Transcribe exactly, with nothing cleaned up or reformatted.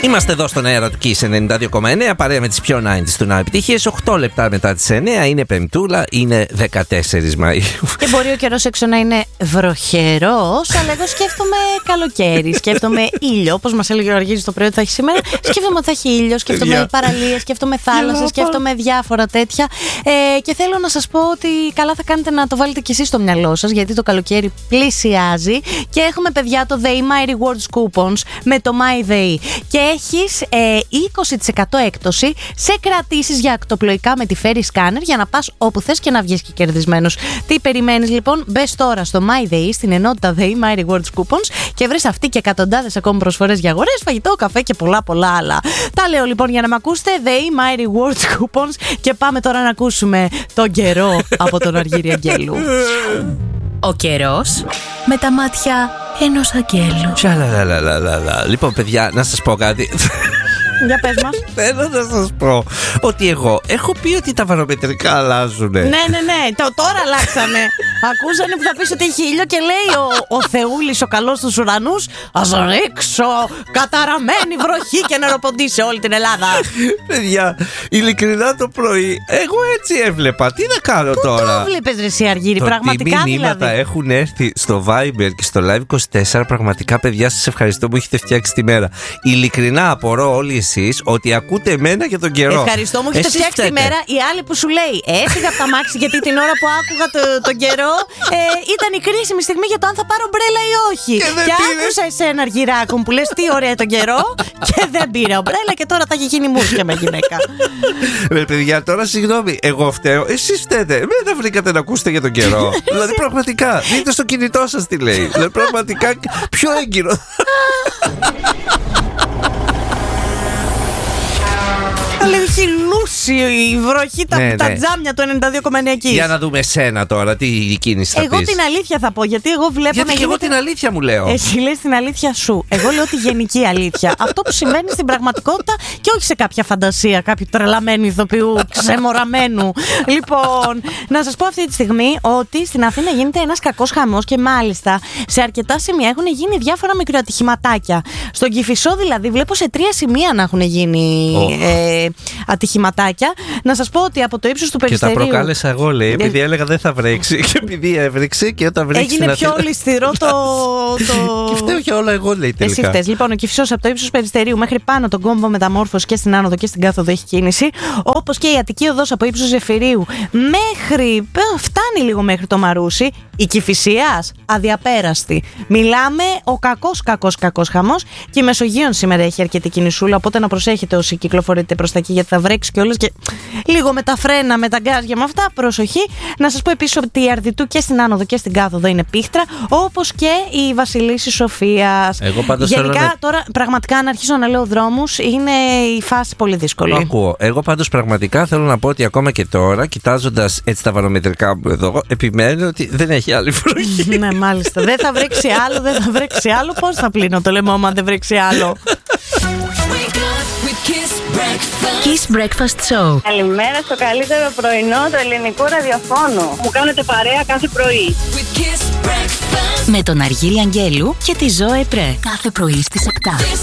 Είμαστε εδώ στον αέρα του Kiss ενενήντα δύο κόμμα εννέα, παρέα με τις πιο ενενήντα του να επιτυχίες. οκτώ λεπτά μετά τις εννέα, είναι Πεμπτούλα, είναι δεκατέσσερις Μαΐου. Και μπορεί ο καιρός έξω να είναι βροχερός, αλλά εγώ σκέφτομαι καλοκαίρι, σκέφτομαι ήλιο. Όπως μας έλεγε ο Αργύρης το πρωί ότι θα έχει σήμερα, σκέφτομαι ότι θα έχει ήλιο, σκέφτομαι παραλίες, σκέφτομαι θάλασσα, σκέφτομαι διάφορα τέτοια. Ε, και θέλω να σας πω ότι καλά θα κάνετε να το βάλετε κι εσείς στο μυαλό σας, γιατί το καλοκαίρι πλησιάζει και έχουμε, παιδιά, το They My Rewards Coupons με το My They. Και έχεις ε, είκοσι τοις εκατό έκπτωση σε κρατήσεις για ακτοπλοϊκά με τη Ferry Scanner για να πας όπου θες και να βγεις και κερδισμένος. Τι περιμένεις λοιπόν? Μπες τώρα στο My Day, στην ενότητα They My Rewards Coupons και βρεις αυτή και εκατοντάδες ακόμη προσφορές για αγορές, φαγητό, καφέ και πολλά πολλά άλλα. Τα λέω λοιπόν για να με ακούσετε, They My Rewards Coupons, και πάμε τώρα να ακούσουμε τον καιρό από τον Αργύρη Αγγέλου. Ο καιρός με τα μάτια ενός αγγέλου. Τσαλαλαλαλαλα. Λοιπόν, παιδιά, να σας πω κάτι. Για πες μας. Θέλω να σας πω ότι εγώ έχω πει ότι τα βαρομετρικά αλλάζουνε. Ναι, ναι, ναι, το, τώρα αλλάξανε. Ακούσανε που θα πεις ότι έχει ήλιο και λέει ο, ο Θεούλης, ο καλός στους ουρανούς, ας ρίξω καταραμένη βροχή και νεροποντή σε όλη την Ελλάδα. Παιδιά, ειλικρινά το πρωί εγώ έτσι έβλεπα. Τι να κάνω Πού τώρα? Πού το βλέπεις ρε εσύ Αργύρη? Το πραγματικά τι μηνύματα δηλαδή έχουν έρθει στο Viber και στο Live είκοσι τέσσερα. Πραγματικά, παιδιά, σας ευχαριστώ που έχετε φτιάξει τη μέρα. Ειλικρινά απορώ όλοι εσείς ότι ακούτε εμένα για τον καιρό. Ευχαριστώ, μου έχετε φτιάξει τη μέρα. Η άλλη που σου λέει έφυγα από τα μάξι γιατί την ώρα που άκουγα το, τον καιρό ε, ήταν η κρίσιμη στιγμή για το αν θα πάρω ομπρέλα ή όχι. Και, και άκουσα εσένα Αργυράκου που λες τι ωραία τον καιρό και δεν πήρα ομπρέλα και τώρα θα έχει γίνει μουσια με γυναίκα. Ρε παιδιά, τώρα συγγνώμη, εγώ φταίω. Εσείς φταίτε. Εμένα βρήκατε να ακούσετε για τον καιρό. Δηλαδή πραγματικά, δείτε στο κινητό σας τι λέει. Δηλαδή πραγματικά πιο έγκυρο. Έχει λούσει η βροχή, τα, ναι, τα ναι. τζάμια του ενενήντα δύο κόμμα εννέα εκεί. Για να δούμε σένα τώρα, τι κίνηση θα Εγώ πεις. την αλήθεια θα πω, γιατί εγώ βλέπω. Γιατί να και γίνεται... εγώ την αλήθεια μου λέω. Εσύ λες την αλήθεια σου. Εγώ λέω τη γενική αλήθεια. Αυτό που συμβαίνει στην πραγματικότητα και όχι σε κάποια φαντασία κάποιου τρελαμένου ηθοποιού, ξεμοραμένου. Λοιπόν, να σας πω αυτή τη στιγμή ότι στην Αθήνα γίνεται ένας κακός χαμός και μάλιστα σε αρκετά σημεία έχουν γίνει διάφορα μικροατυχηματάκια. Στον Κηφισό δηλαδή βλέπω σε τρία σημεία να έχουν γίνει oh. ε, ατυχηματάκια. Να σας πω ότι από το ύψος του Περιστερίου. Και τα προκάλεσα εγώ, λέει, επειδή έλεγα δεν θα βρέξει. Και επειδή έβρεξε και όταν βρέξει. Έγινε πιο ληστηρό το. το... Και φταίω για όλα εγώ, λέει τελικά. Εσύ φταίς. Λοιπόν, ο Κηφισός από το ύψος Περιστερίου μέχρι πάνω τον κόμβο Μεταμόρφωση και στην άνοδο και στην κάθοδο έχει κίνηση. Όπως και η Αττική οδός από ύψος Ζεφυρίου μέχρι. Φτάνει λίγο μέχρι το Μαρούσι. Η Κηφισίας αδιαπέραστη. Μιλάμε ο κακός, κακός, κακός χαμός. Και η Μεσογείων σήμερα έχει αρκετή κινησούλα. Οπότε να προσέχετε όσοι κυκλοφορείτε προς τα εκεί, γιατί θα βρέξει κιόλας και λίγο με τα φρένα, με τα γκάζια, με αυτά. Προσοχή. Να σας πω επίσης ότι η Αρδιτού και στην άνοδο και στην κάθοδο είναι πίχτρα. Όπως και η Βασιλίσσης Σοφίας. Γενικά να... τώρα πραγματικά αν αρχίσω να λέω δρόμους είναι η φάση πολύ δύσκολη. Το ακούω. Εγώ πάντως πραγματικά θέλω να πω ότι ακόμα και τώρα, κοιτάζοντας έτσι τα βαρομετρικά μου εδώ, επιμένω ότι δεν έχει άλλη βροχή. Ναι, μάλιστα. Δεν θα βρέξει άλλο, δεν θα βρέξει άλλο. Πώς θα πλύνω το λαιμό μου αν δεν βρέξει άλλο? Kiss Breakfast Show. Καλημέρα στο καλύτερο πρωινό του ελληνικού ραδιοφώνου. Μου κάνετε παρέα κάθε πρωί. Με τον Αργύρη Αγγέλου και τη Ζωέ Πρέ. Κάθε πρωί στις επτά.